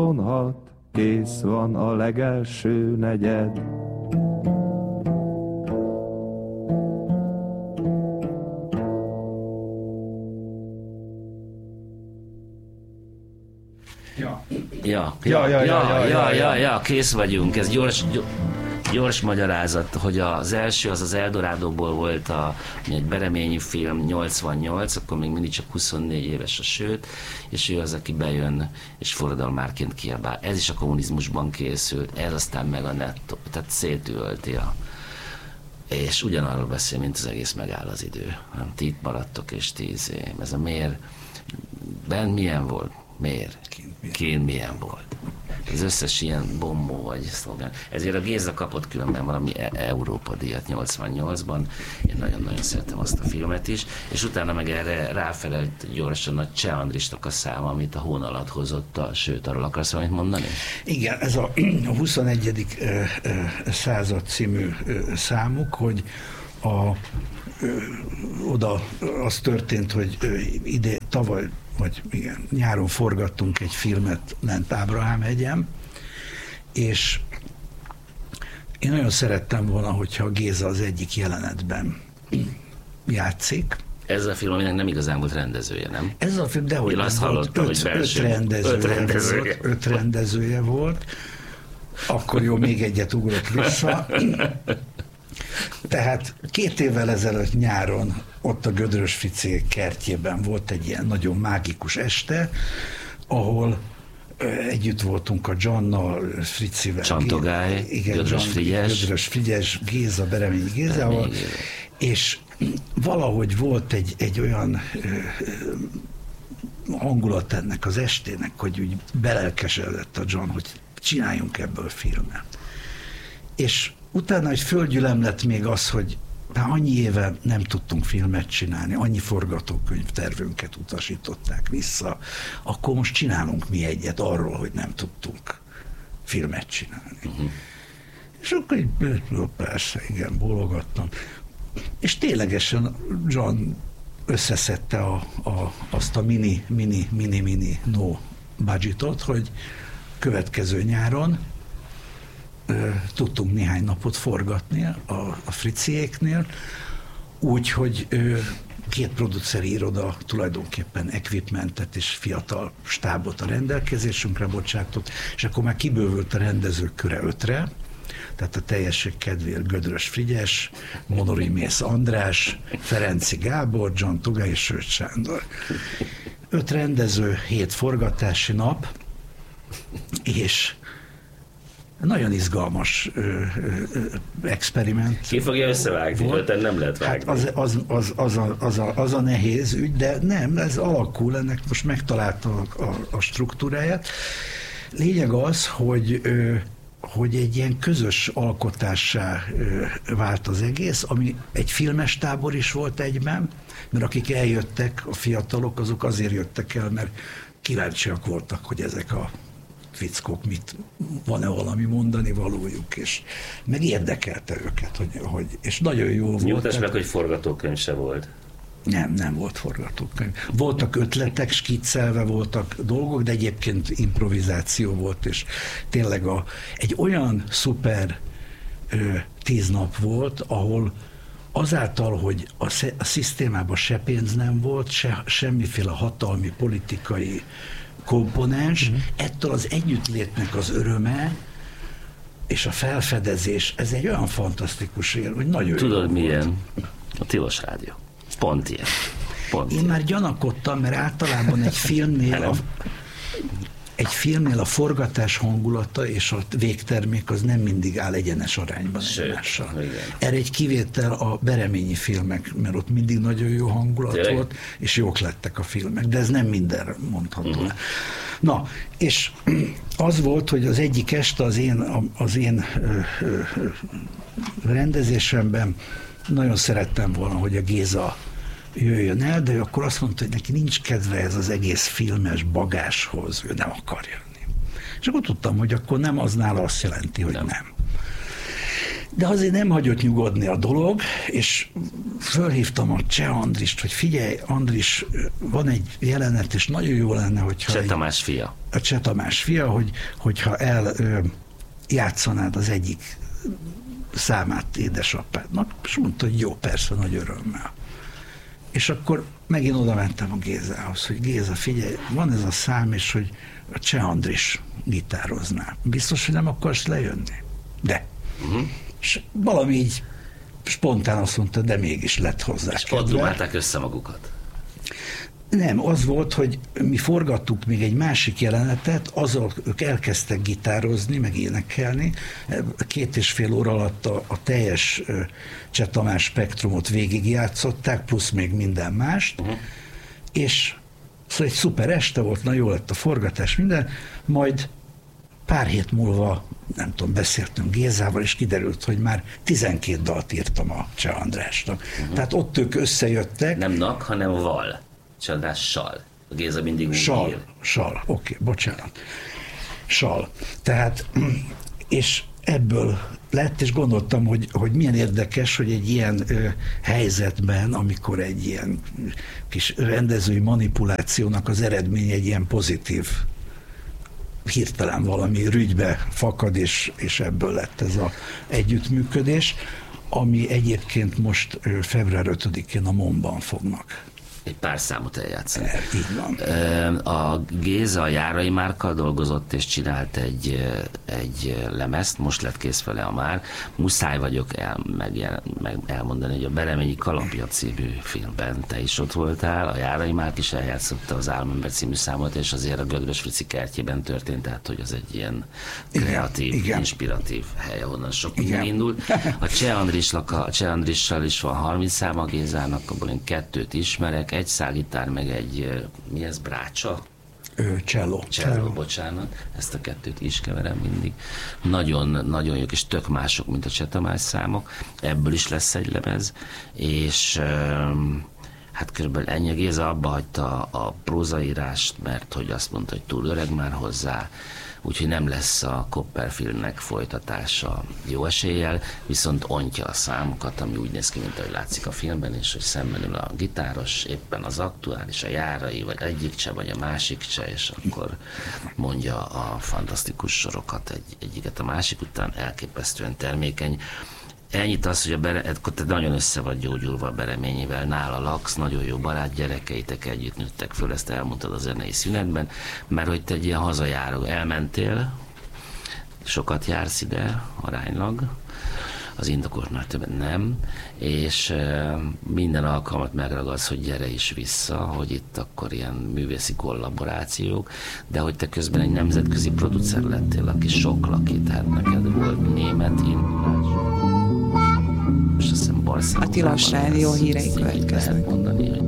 Kész van a legelső negyed. Ja, kész vagyunk. Ez gyors magyarázat, hogy az első az Eldorádóból volt egy Bereményi film, 88, akkor még mindig csak 24 éves a Sőt, és ő az, aki bejön és forradalmárként kiabál. Ez is a kommunizmusban készült, ez aztán meg a nettó, tehát szétülti és ugyanarról beszél, mint az egész Megáll az idő. Ti itt maradtok, és 10 év. Ez a miért? Bent milyen volt? Miért? Kint milyen volt? Az összes ilyen bombó vagy szlogán. Ezért a Géza kapott különben valami Európa díjat 88-ban. Én nagyon-nagyon szeretem azt a filmet is. És utána meg erre ráfelelt gyorsan a Cseh Andrisnak a száma, amit a Hón alatt hozott a Sőt. Arról akarsz valamit mondani? Igen, ez a 21. század című számuk, hogy oda az történt, hogy tavaly vagy igen, nyáron forgattunk egy filmet lent Ábrahám-hegyen, és én nagyon szerettem volna, hogyha Géza az egyik jelenetben játszik. Ez a film, aminek nem igazán volt rendezője, nem? Ez a film, dehogy azt hallottam, hogy öt rendezője volt. Akkor jó, még egyet ugrott vissza. Tehát 2 évvel ezelőtt nyáron ott a Gödrös Ficé kertjében volt egy ilyen nagyon mágikus este, ahol együtt voltunk a Johnnal, Fricivel. Csantogály, Gödrös Frigyes, Géza, Bereményi Gézával, és valahogy volt egy olyan hangulat ennek az estének, hogy úgy belelkesedett a John, hogy csináljunk ebből filmet. És utána egy földgyülem lett még az, hogy már annyi éve nem tudtunk filmet csinálni, annyi forgatókönyvtervünket utasították vissza, akkor most csinálunk mi egyet arról, hogy nem tudtunk filmet csinálni. És akkor így, persze, igen, bólogattam. És ténylegesen John összeszedte azt a mini no budgetot, hogy következő nyáron tudtunk néhány napot forgatni a Friciéknél, úgyhogy 2 produceri iroda tulajdonképpen equipmentet és fiatal stábot a rendelkezésünkre bocsátott, és akkor már kibővült a rendezők köre 5-re, tehát a teljesség kedvéért Gödrös Frigyes, Monori Mész András, Ferenci Gábor, John Tugay és Sőt Sándor. 5 rendező, 7 forgatási nap, és nagyon izgalmas experiment. Ki fogja összevágni? Nem lehet vágni. Hát az a nehéz ügy, de nem, ez alakul, ennek most megtalálta a struktúráját. Lényeg az, hogy egy ilyen közös alkotássá vált az egész, ami egy filmes tábor is volt egyben, mert akik eljöttek, a fiatalok, azok azért jöttek el, mert kíváncsiak voltak, hogy ezek a fickók, van-e valami mondani valójuk, és meg érdekelte őket, hogy és nagyon jó volt. Nyugtass meg, hogy forgatókönyv se volt. Nem volt forgatókönyv. Voltak ötletek, skiccelve voltak dolgok, de egyébként improvizáció volt, és tényleg egy olyan szuper 10 nap volt, ahol azáltal, hogy a szisztémában se pénz nem volt, semmiféle hatalmi, politikai komponens, ettől az együttlétnek az öröme és a felfedezés, ez egy olyan fantasztikus él, hogy nagyon Tudod jó milyen? A Tilos Rádió. Pont ilyen. Én már gyanakodtam, mert általában egy filmnél a forgatás hangulata és a végtermék az nem mindig áll egyenes arányban egymással. Erre egy kivétel a bereményi filmek, mert ott mindig nagyon jó hangulat volt, és jók lettek a filmek, de ez nem mindenre mondható. Na, és az volt, hogy az egyik este az én rendezésemben nagyon szerettem volna, hogy a Géza jöjjön el, de ő akkor azt mondta, hogy neki nincs kedve ez az egész filmes bagáshoz, ő nem akar jönni. És akkor tudtam, hogy akkor nem, az nála azt jelenti, hogy nem. De azért nem hagyott nyugodni a dolog, és fölhívtam a Cseh Andrist, hogy figyelj, Andris, van egy jelenet, és nagyon jó lenne, hogyha... Cseh Tamás fia. A Cseh Tamás fia, hogyha jatszanád az egyik számát édesapádnak, és mondta, hogy jó, persze, nagy örömmel. És akkor megint oda mentem a Gézához, hogy Géza, figyelj, van ez a szám, és hogy a Cseh Andris gitározná. Biztos, hogy nem akarsz lejönni? De. És valami így spontán azt mondta, de mégis lett hozzá. És ott dumálták össze magukat. Nem, az volt, hogy mi forgattuk még egy másik jelenetet, azzal ők elkezdtek gitározni, meg énekelni. 2,5 óra alatt a teljes Cseh Tamás spektrumot végigjátszották, plusz még minden mást, és szóval egy szuper este volt, na jó lett a forgatás, minden, majd pár hét múlva, nem tudom, beszéltünk Gézával, és kiderült, hogy már 12 dalt írtam a Cseh Andrásnak. Tehát ott ők összejöttek. Nem nak, hanem val. Cseh Andrással. A Géza mindig úgy ír. Sal, oké, bocsánat. Sal. Tehát, és ebből lett, és gondoltam, hogy milyen érdekes, hogy egy ilyen helyzetben, amikor egy ilyen kis rendezői manipulációnak az eredménye egy ilyen pozitív, hirtelen valami rügybe fakad, és ebből lett ez az együttműködés, ami egyébként most február 5-én a MON-ban fognak egy pár számot eljátszani. Így van. A Géza a Járai Márkkal dolgozott, és csinált egy lemezt, most lett kész vele a már. Muszáj vagyok elmondani, hogy a Bereményi Kalapja című filmben te is ott voltál, a Járai Márk is eljátszotta az Álmember című számot, és azért a Gödrös Frici kertjében történt, tehát hogy az egy ilyen kreatív, igen, inspiratív hely, ahonnan sok minden indult. A Cseh Andrissal is van 30 szám a Gézának, abból én 2 ismerek, egy szálgitár, meg egy, mi ez, brácsa? Cello, bocsánat, ezt a 2 is keverem mindig. Nagyon, nagyon jók, és tök mások, mint a Cseh Tamás számok. Ebből is lesz egy lemez, és hát körülbelül ennyi. Géza abba hagyta a prózaírást, mert hogy azt mondta, hogy túl öreg már hozzá, úgyhogy nem lesz a Copperfieldnek folytatása jó eséllyel, viszont ontja a számokat, ami úgy néz ki, mint ahogy látszik a filmben, és hogy szemben ül a gitáros, éppen az aktuális, a Járai, vagy egyik Cseh, vagy a másik Cseh, és akkor mondja a fantasztikus sorokat egyiket a másik után, elképesztően termékeny. Ennyit az, hogy te nagyon össze vagy gyógyulva a Bereményivel, nála laksz, nagyon jó barát, gyerekeitek együtt nőttek föl, ezt elmondtad a zenei szünetben, mert hogy te egy ilyen hazajáró, elmentél, sokat jársz ide aránylag, az indokoltnál többet nem, és minden alkalmat megragadsz, hogy gyere is vissza, hogy itt akkor ilyen művészi kollaborációk, de hogy te közben egy nemzetközi producer lettél, aki soklaki, tehát neked volt német indulás. És azt hiszem Barcelonában. A Tilos Rádió hírei következnek. Mondani, hogy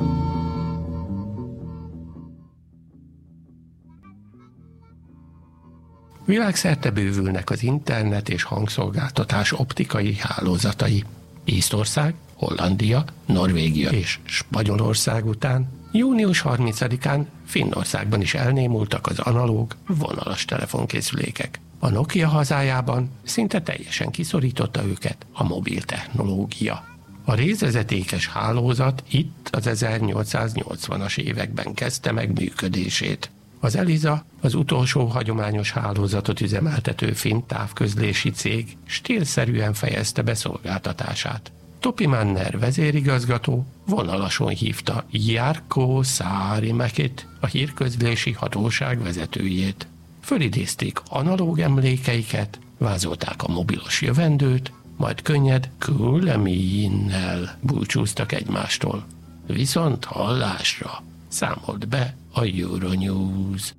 Világszerte bővülnek az internet és hangszolgáltatás optikai hálózatai. Észtország, Hollandia, Norvégia és Spanyolország után június 30-án Finnországban is elnémultak az analóg, vonalas telefonkészülékek. A Nokia hazájában szinte teljesen kiszorította őket a mobil technológia. A rézvezetékes hálózat itt az 1880-as években kezdte meg működését. Az Elisa, az utolsó hagyományos hálózatot üzemeltető finn távközlési cég stílszerűen fejezte be szolgáltatását. Topi Manner vezérigazgató vonalason hívta Jarkko Saarimäkit, a hírközlési hatóság vezetőjét. Fölidézték analóg emlékeiket, vázolták a mobilos jövendőt, majd könnyed kuuleminen búcsúztak egymástól. Viszont hallásra számolt be a Euronews.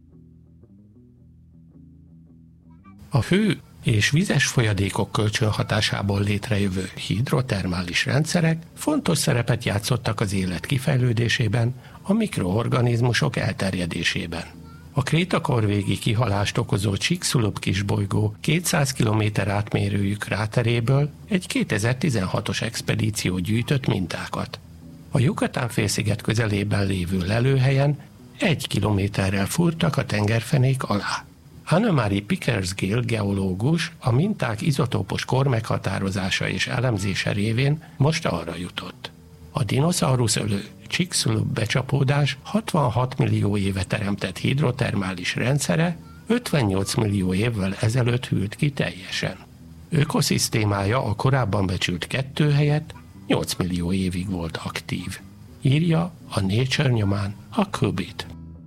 A hő és vizes folyadékok kölcsönhatásából létrejövő hidrotermális rendszerek fontos szerepet játszottak az élet kifejlődésében, a mikroorganizmusok elterjedésében. A krétakorvégi kihalást okozó Chicxulub kisbolygó 200 km átmérőjű kráteréből egy 2016-os expedíció gyűjtött mintákat. A Yucatán-félsziget közelében lévő lelőhelyen 1 kilométerrel fúrtak a tengerfenék alá. Annemarie Pickersgill geológus a minták izotópos kor meghatározása és elemzése révén most arra jutott. A dinoszauruszölő Chicxulub becsapódás 66 millió éve teremtett hidrotermális rendszere 58 millió évvel ezelőtt hűlt ki teljesen. Ökoszisztémája a korábban becsült 2 helyett 8 millió évig volt aktív. Írja a Nature nyomán a Kubit.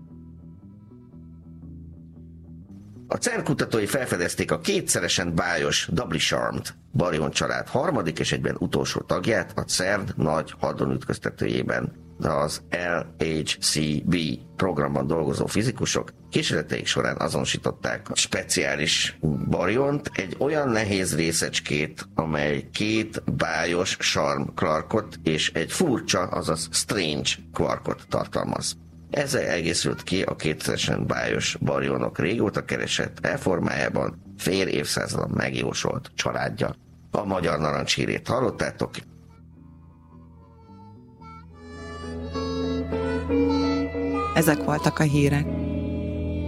A CERN kutatói felfedezték a kétszeresen bájos Doubly Charmed baryon család harmadik és egyben utolsó tagját a CERN nagy hadronütköztetőjében. Az LHCb programban dolgozó fizikusok kísérleteik során azonosították a speciális baryont, egy olyan nehéz részecskét, amely 2 bájos Charm Clarkot és egy furcsa, azaz strange quarkot tartalmaz. Ezzel egészült ki a kétszeresen bájos baryonok régóta keresett elformájában fél évszázadon megjósolt családja. A Magyar Narancshírét hallottátok? Ezek voltak a hírek.